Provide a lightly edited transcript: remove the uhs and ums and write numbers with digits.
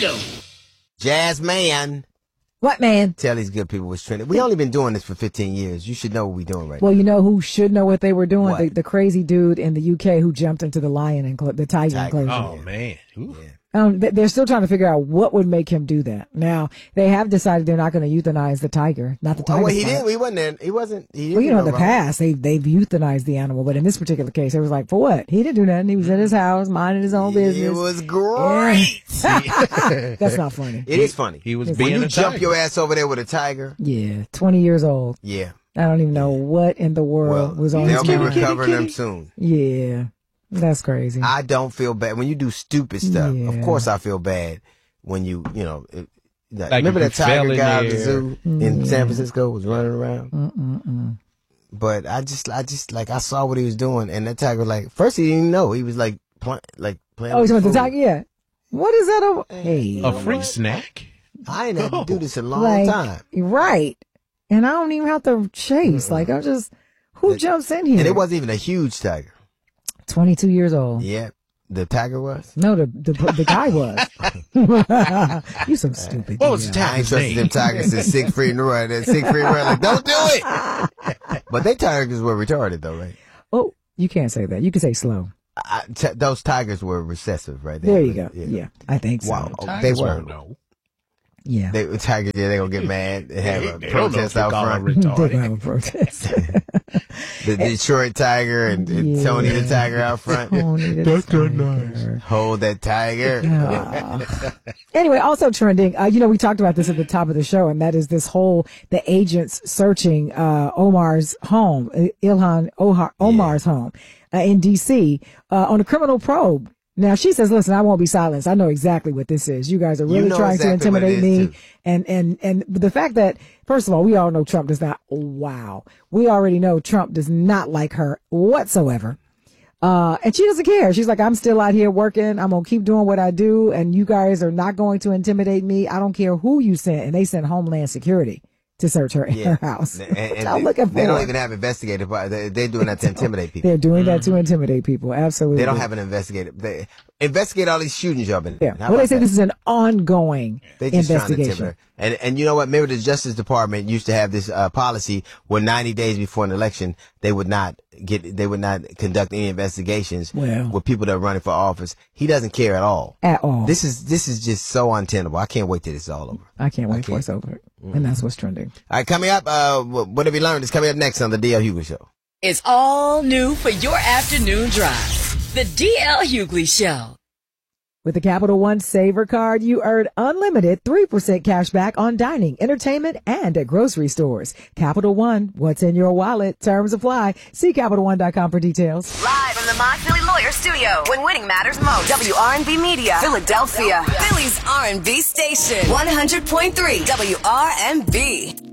Show. Jazz Man. What, man? Tell these good people what's trending. We only been doing this for 15 years. You should know what we're doing right now. Well, you know who should know what they were doing? What? The crazy dude in the UK who jumped into the the tiger enclosure. Oh, man. Ooh. Yeah. They're still trying to figure out what would make him do that. Now, they have decided they're not going to euthanize the tiger, not the tiger. Oh, well, he spot. didn't. He wasn't there. He wasn't. He didn't Well, you know, in do the no wrong. past, they've euthanized the animal, but in this particular case, it was like, for what? He didn't do nothing. He was in his house, minding his own business. It was great. That's not funny. It is funny. He was when being you a jump tiger. your ass over there with a tiger. Yeah, 20 years old. Yeah. I don't even know what in the Well, world was on they'll his be mind. recovering them soon. Yeah, that's crazy. I don't feel bad when you do stupid stuff. Yeah. Of course, I feel bad when you know. Like remember you that fell tiger in guy at the there. zoo in Yeah. San Francisco was running around. But I just like I saw what he was doing, and that tiger like first he didn't even know he was like playing. Oh, he's with with the food. tiger? Yeah. What is that? Hey. A free snack? I ain't had to do this in a long Like, time, right. And I don't even have to chase. Like, I'm just, who jumps in here? and it wasn't even a huge tiger. 22 years old. Yeah, the tiger was. No, the guy was. You so stupid. What was the I ain't tiger's trusted them name? tigers since Siegfried and Roy. That Siegfried and Roy like, don't do it. But they tigers were retarded though, right? Oh, you can't say that. You can say slow. Those tigers were recessive, right? There you go. Yeah, I think so. Wow. They Tigers were. won't know. Yeah. They tigers. Yeah, they gonna get mad and have a They don't know if protest they out call front. them They're retarded. gonna have a protest. The Detroit tiger and Yeah. Tony the tiger out front. That's not nice. Hold that tiger. Anyway, also trending, we talked about this at the top of the show, and that is this whole, the agents searching, Omar's home, Omar's home, in DC, on a criminal probe. Now she says, listen, I won't be silenced. I know exactly what this is. You guys are really You know trying exactly to what it intimidate is, me. And the fact that, first of all, we all know Trump does not, we already know Trump does not like her whatsoever. And she doesn't care. She's like, I'm still out here working. I'm going to keep doing what I do. And you guys are not going to intimidate me. I don't care who you sent. And they sent Homeland Security to search her in her house. And I'm looking for. they don't even have investigative. They're doing that to intimidate people. They're doing that to intimidate people. Absolutely. They don't have an investigative. They investigate all these shootings y'all been. Yeah. How Well, they about say that? this is an ongoing They just trying to investigation. intimidate. And you know what? Remember the Justice Department used to have this policy where 90 days before an election they would not conduct any investigations Well. with people that are running for office. He doesn't care at all. At all. This is just so untenable. I can't wait till this is all over. I can't wait for it's over. And that's what's trending. All right, coming up, what have you learned? Is coming up next on the DL Hughley Show. It's all new for your afternoon drive. The DL Hughley Show. With the Capital One Saver Card, you earn unlimited 3% cash back on dining, entertainment, and at grocery stores. Capital One, what's in your wallet? Terms apply. See CapitalOne.com for details. Live from the Mod Philly Lawyer Studio, when winning matters most. WRNB Media, Philadelphia. Philly's R&B station. 100.3 WRNB.